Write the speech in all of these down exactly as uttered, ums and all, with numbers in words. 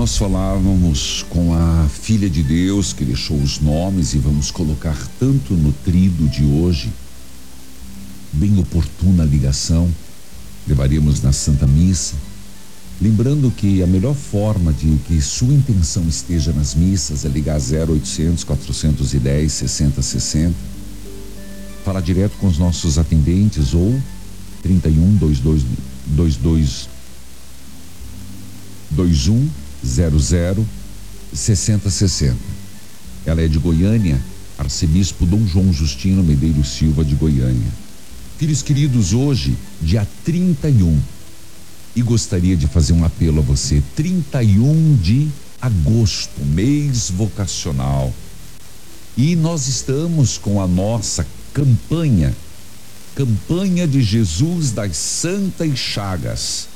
nós falávamos com a filha de Deus que deixou os nomes e vamos colocar tanto no trido de hoje, bem oportuna a ligação, levaríamos na Santa Missa, lembrando que a melhor forma de que sua intenção esteja nas missas é ligar zero oitocentos, quatrocentos e dez, sessenta sessenta, falar direto com os nossos atendentes ou trinta e um, vinte e dois, vinte e dois, vinte e um, zero zero, sessenta sessenta. Ela é de Goiânia, arcebispo Dom João Justino Medeiros Silva de Goiânia. Filhos queridos, hoje, dia trinta e um, e gostaria de fazer um apelo a você, trinta e um de agosto, mês vocacional. E nós estamos com a nossa campanha, campanha de Jesus das Santas Chagas.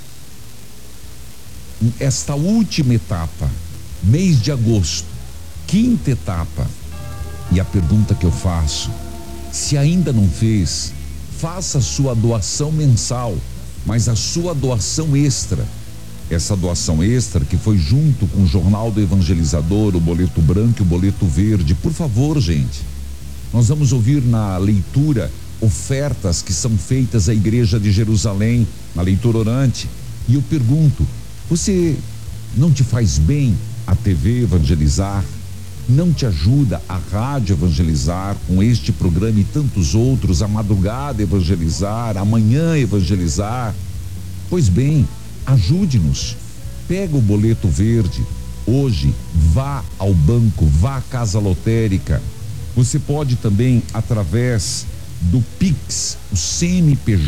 Esta última etapa, mês de agosto, quinta etapa. E a pergunta que eu faço, se ainda não fez, faça a sua doação mensal, mas a sua doação extra, essa doação extra que foi junto com o Jornal do Evangelizador, o boleto branco e o boleto verde. Por favor, gente, nós vamos ouvir na leitura ofertas que são feitas à Igreja de Jerusalém, na leitura orante, e eu pergunto, você não te faz bem a T V evangelizar? Não te ajuda a rádio evangelizar com este programa e tantos outros, a madrugada evangelizar, amanhã evangelizar? Pois bem, ajude-nos. Pega o boleto verde. Hoje, vá ao banco, vá à casa lotérica. Você pode também, através do Pix, o C N P J,